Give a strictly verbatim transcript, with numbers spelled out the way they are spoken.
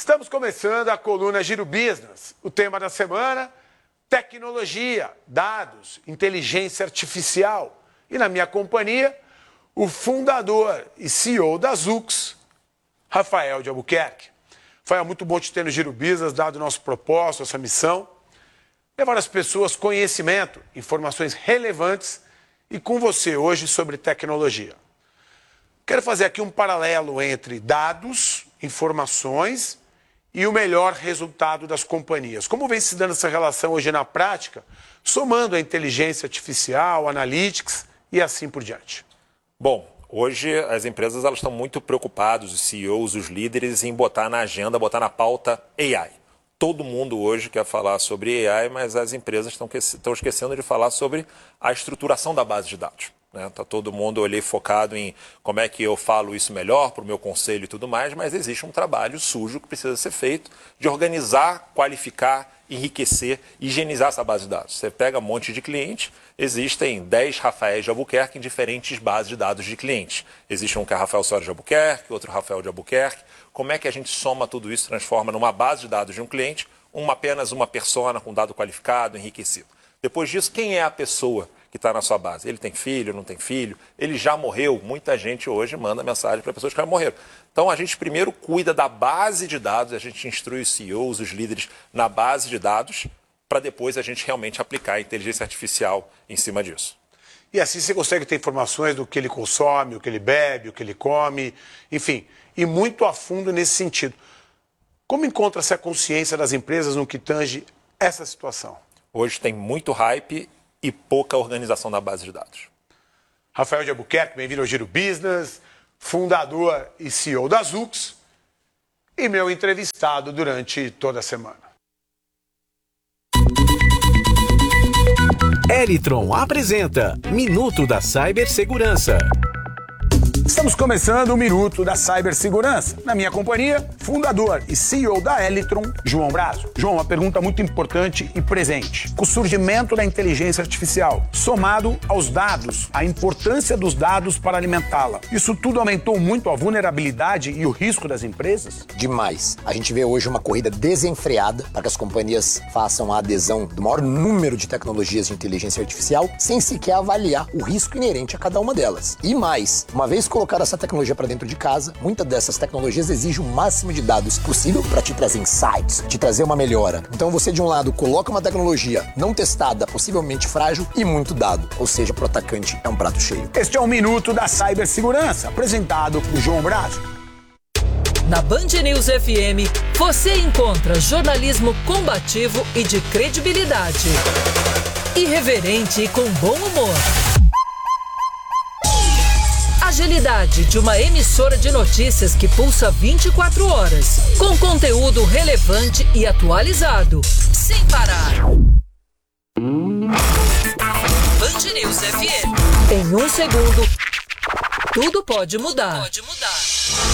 Estamos começando a coluna Giro Business. O tema da semana, tecnologia, dados, inteligência artificial. E na minha companhia, o fundador e C E O da Zux, Rafael de Albuquerque. Rafael, muito bom te ter no Giro Business, dado o nosso propósito, essa missão. Levar às pessoas conhecimento, informações relevantes e com você hoje sobre tecnologia. Quero fazer aqui um paralelo entre dados, informações e o melhor resultado das companhias. Como vem se dando essa relação hoje na prática, somando a inteligência artificial, analytics e assim por diante? Bom, hoje as empresas elas estão muito preocupadas, os C E Os, os líderes, em botar na agenda, botar na pauta A I. Todo mundo hoje quer falar sobre A I, mas as empresas estão, estão esquecendo de falar sobre a estruturação da base de dados. Está todo mundo ali focado em como é que eu falo isso melhor para o meu conselho e tudo mais, mas existe um trabalho sujo que precisa ser feito de organizar, qualificar, enriquecer, higienizar essa base de dados. Você pega um monte de cliente, existem dez Rafaéis de Albuquerque em diferentes bases de dados de clientes. Existe um que é Rafael Soares de Albuquerque, outro Rafael de Albuquerque. Como é que a gente soma tudo isso, transforma numa base de dados de um cliente, uma, apenas uma persona com dado qualificado, enriquecido? Depois disso, quem é a pessoa que está na sua base? Ele tem filho, não tem filho? Ele já morreu? Muita gente hoje manda mensagem para pessoas que já morreram. Então, a gente primeiro cuida da base de dados, a gente instrui os C E Os, os líderes na base de dados, para depois a gente realmente aplicar a inteligência artificial em cima disso. E assim você consegue ter informações do que ele consome, o que ele bebe, o que ele come, enfim, e muito a fundo nesse sentido. Como encontra-se a consciência das empresas no que tange essa situação? Hoje tem muito hype e pouca organização da base de dados. Rafael de Albuquerque, bem-vindo ao Giro Business, fundador e C E O da Zux e meu entrevistado durante toda a semana. Elitron apresenta Minuto da Cibersegurança. Estamos começando o Minuto da Cibersegurança. Na minha companhia, fundador e C E O da Elitron, João Brazo. João, uma pergunta muito importante e presente. O surgimento da inteligência artificial, somado aos dados, a importância dos dados para alimentá-la. Isso tudo aumentou muito a vulnerabilidade e o risco das empresas? Demais. A gente vê hoje uma corrida desenfreada para que as companhias façam a adesão do maior número de tecnologias de inteligência artificial sem sequer avaliar o risco inerente a cada uma delas. E mais, uma vez colocar essa tecnologia para dentro de casa, muitas dessas tecnologias exigem o máximo de dados possível para te trazer insights, te trazer uma melhora. Então você, de um lado, coloca uma tecnologia não testada, possivelmente frágil e muito dado. Ou seja, para o atacante é um prato cheio. Este é o Minuto da Cibersegurança, apresentado por João Brazo. Na Band News F M, você encontra jornalismo combativo e de credibilidade. Irreverente e com bom humor. Agilidade de uma emissora de notícias que pulsa vinte e quatro horas, com conteúdo relevante e atualizado, sem parar. Band News F M. Em um segundo, tudo pode mudar. Pode mudar.